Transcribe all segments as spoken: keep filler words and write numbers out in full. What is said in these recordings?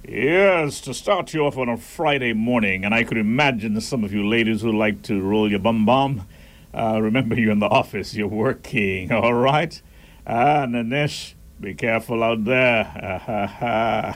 Yes, to start you off on a Friday morning, and I could imagine some of you ladies who like to roll your bum bum. Uh, remember, you're in the office, you're working, all right? Ah, Nanesh, be careful out there.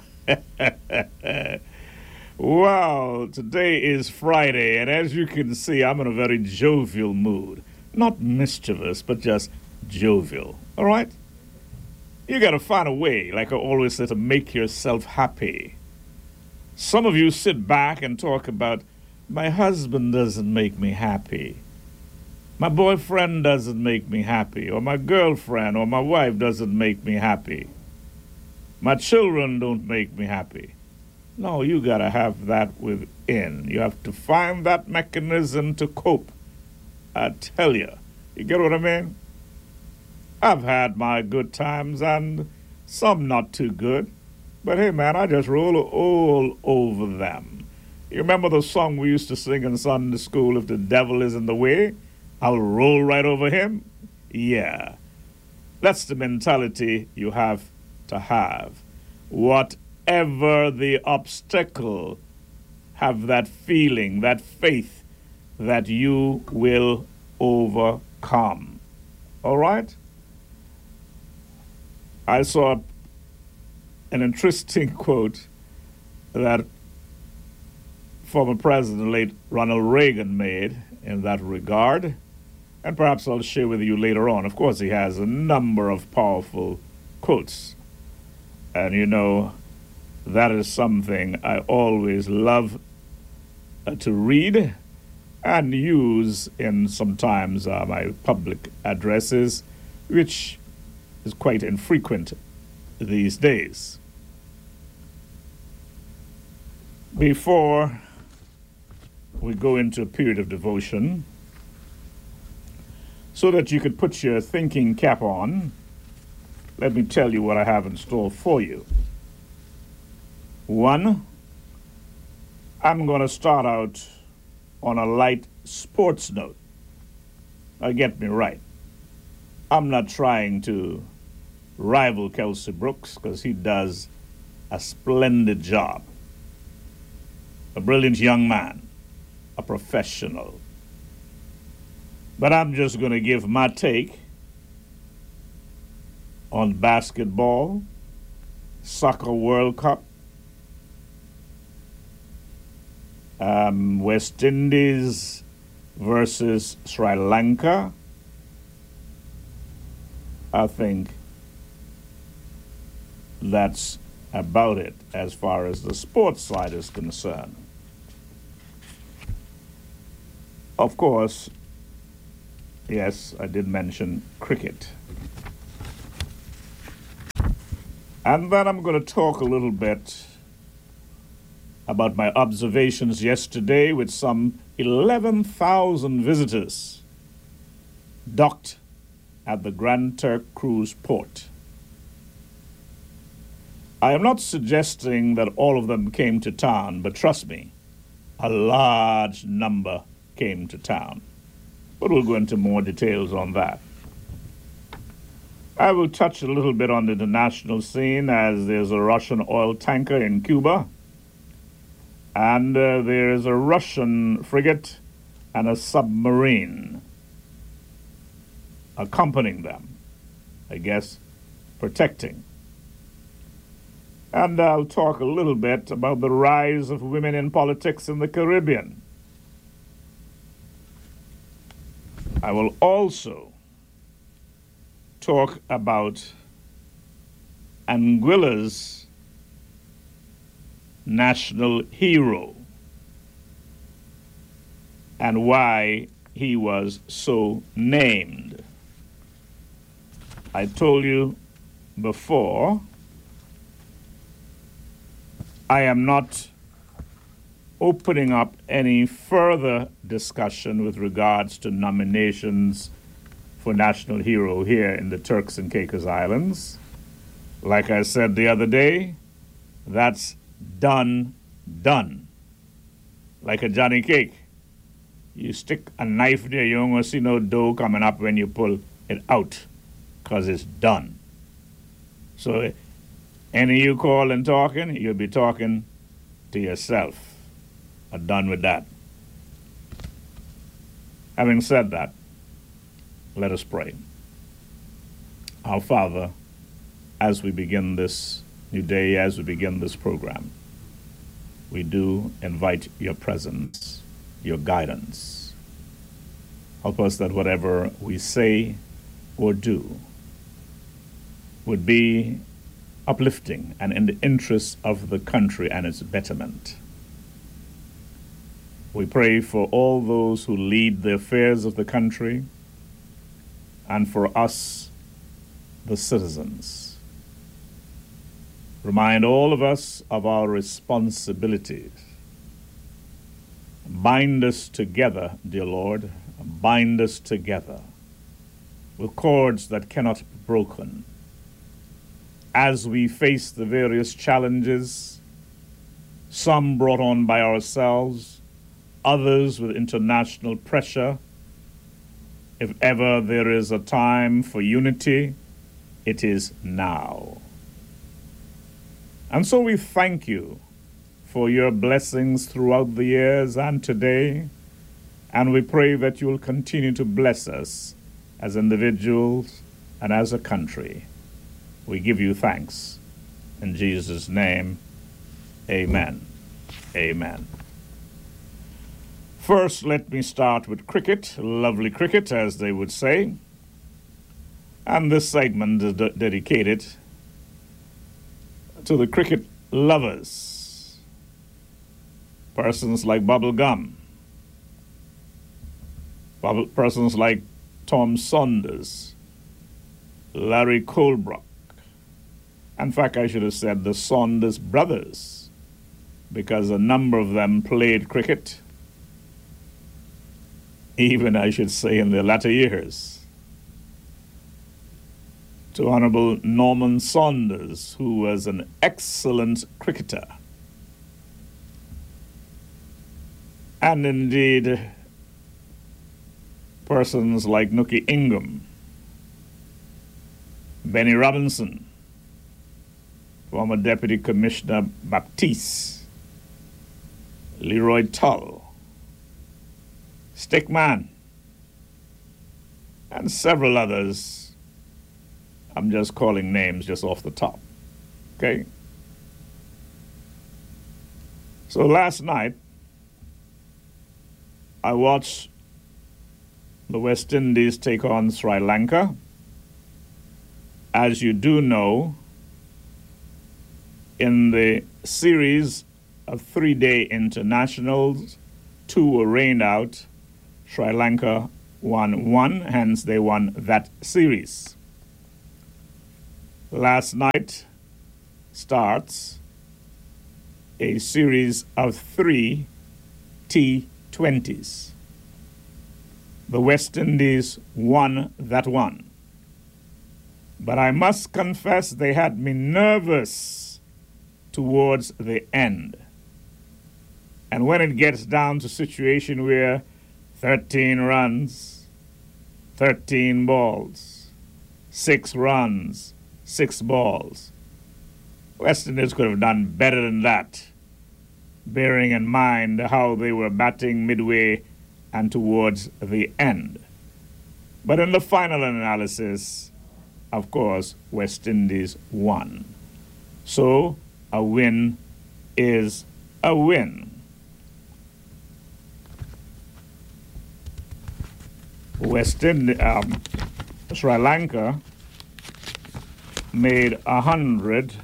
Wow, today is Friday, and as you can see, I'm in a very jovial mood. Not mischievous, but just jovial, all right? You got to find a way, like I always say, to make yourself happy. Some of you sit back and talk about, my husband doesn't make me happy. My boyfriend doesn't make me happy. Or my girlfriend or my wife doesn't make me happy. My children don't make me happy. No, you got to have that within. You have to find that mechanism to cope. I tell you. You get what I mean? I've had my good times and some not too good. But hey, man, I just roll all over them. You remember the song we used to sing in Sunday school, If the Devil is in the Way, I'll roll right over him? Yeah. That's the mentality you have to have. Whatever the obstacle, have that feeling, that faith that you will overcome. All right? I saw an interesting quote that former President, late Ronald Reagan, made in that regard, and perhaps I'll share with you later on. Of course, he has a number of powerful quotes, and you know, that is something I always love uh, to read and use in sometimes uh, my public addresses, which is quite infrequent these days. Before we go into a period of devotion, so that you could put your thinking cap on, let me tell you what I have in store for you. One, I'm going to start out on a light sports note. Now get me right. I'm not trying to rival Kelsey Brooks because he does a splendid job. A brilliant young man, a professional. But I'm just going to give my take on basketball, Soccer World Cup, um, West Indies versus Sri Lanka. I think that's about it as far as the sports side is concerned. Of course, yes, I did mention cricket. And then I'm going to talk a little bit about my observations yesterday with some eleven thousand visitors docked at the Grand Turk cruise port. I am not suggesting that all of them came to town, but trust me, a large number came to town. But we'll go into more details on that. I will touch a little bit on the international scene as there's a Russian oil tanker in Cuba, and uh, there is a Russian frigate and a submarine accompanying them, I guess, protecting. And I'll talk a little bit about the rise of women in politics in the Caribbean. I will also talk about Anguilla's national hero and why he was so named. I told you before, I am not opening up any further discussion with regards to nominations for National Hero here in the Turks and Caicos Islands. Like I said the other day, that's done, done. Like a Johnny Cake. You stick a knife there, you don't want to see no dough coming up when you pull it out, because it's done. So Any of you calling talking, you'll be talking to yourself. I'm done with that. Having said that, let us pray. Our Father, as we begin this new day, as we begin this program, we do invite your presence, your guidance. Help us that whatever we say or do would be uplifting and in the interests of the country and its betterment. We pray for all those who lead the affairs of the country and for us, the citizens. Remind all of us of our responsibilities. Bind us together, dear Lord, bind us together with cords that cannot be broken. As we face the various challenges, some brought on by ourselves, others with international pressure, if ever there is a time for unity, it is now. And so we thank you for your blessings throughout the years and today, and we pray that you will continue to bless us as individuals and as a country. We give you thanks. In Jesus' name, amen. Amen. First, let me start with cricket, lovely cricket, as they would say. And this segment is de- dedicated to the cricket lovers, persons like Bubble Gum, Bubble, persons like Tom Saunders, Larry Colebrook. In fact, I should have said the Saunders brothers, because a number of them played cricket, even, I should say, in their latter years. To Honorable Norman Saunders, who was an excellent cricketer. And indeed, persons like Nookie Ingham, Benny Robinson, former Deputy Commissioner Baptiste, Leroy Tull, Stickman, and several others. I'm just calling names just off the top. Okay? So last night, I watched the West Indies take on Sri Lanka. As you do know, in the series of three-day internationals, two were rained out. Sri Lanka won one, hence they won that series. Last night starts a series of three T twenties. The West Indies won that one. But I must confess they had me nervous towards the end. And when it gets down to a situation where thirteen runs, thirteen balls, six runs, six balls, West Indies could have done better than that, bearing in mind how they were batting midway and towards the end. But in the final analysis, of course, West Indies won. So a win is a win. West Indies, um, Sri Lanka made one hundred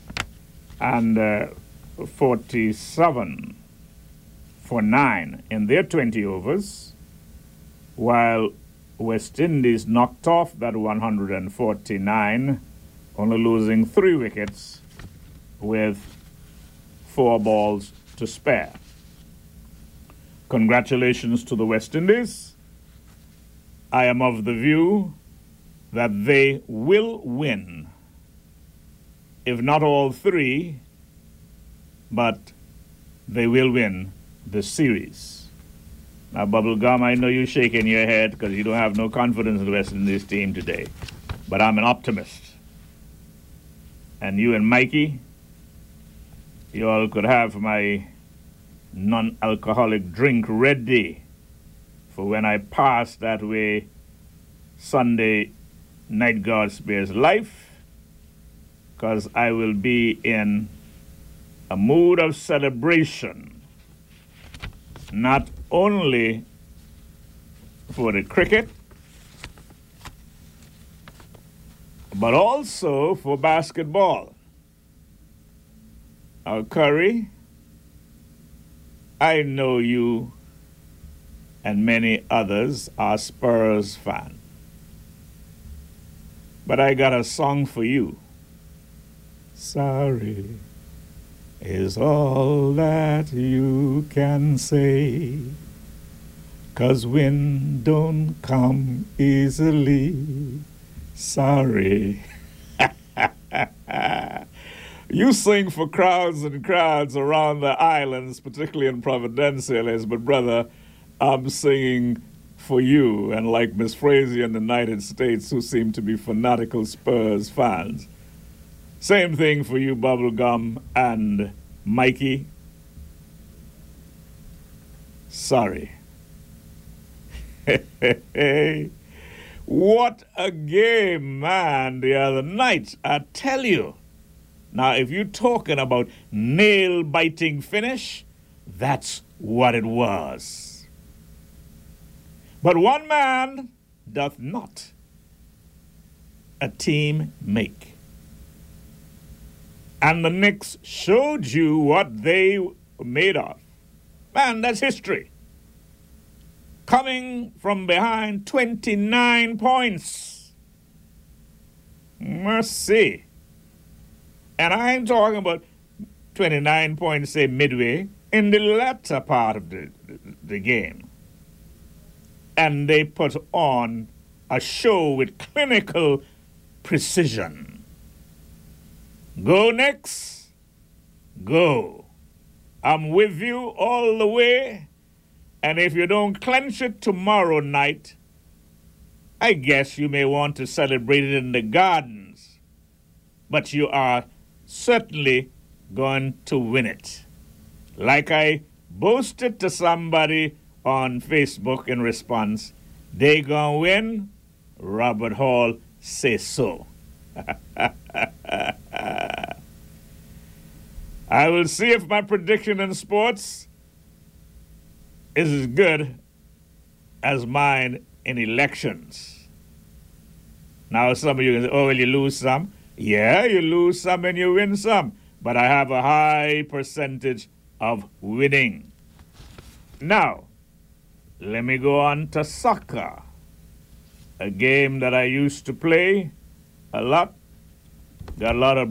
forty-seven for nine in their twenty overs, while West Indies knocked off that one hundred forty-nine, only losing three wickets with four balls to spare. Congratulations to the West Indies. I am of the view that they will win, if not all three, but they will win the series. Now, Bubblegum, I know you're shaking your head because you don't have no confidence in the West Indies team today, but I'm an optimist. And you and Mikey, you all could have my non-alcoholic drink ready for when I pass that way Sunday night God spares life, because I will be in a mood of celebration, not only for the cricket, but also for basketball. Now, Curry, I know you and many others are Spurs fans, but I got a song for you. Sorry is all that you can say, 'cause wind don't come easily. Sorry. You sing for crowds and crowds around the islands, particularly in Providenciales, but brother, I'm singing for you, and like Miss Frazier in the United States, who seem to be fanatical Spurs fans. Same thing for you, Bubblegum and Mikey. Sorry. What a game, man, the other night, I tell you. Now, if you're talking about nail-biting finish, that's what it was. But one man doth not a team make. And the Knicks showed you what they were made of. Man, that's history. Coming from behind twenty-nine points. Mercy. And I'm talking about twenty-nine points, say, midway, in the latter part of the, the, the game. And they put on a show with clinical precision. Go Knicks, go. I'm with you all the way. And if you don't clench it tomorrow night, I guess you may want to celebrate it in the gardens. But you are certainly going to win it. Like I boasted to somebody on Facebook in response, they gonna win. Robert Hall says so. I will see if my prediction in sports is as good as mine in elections. Now some of you can say, oh, well, you lose some. Yeah, you lose some and you win some. But I have a high percentage of winning. Now, let me go on to soccer, a game that I used to play a lot. Got a lot of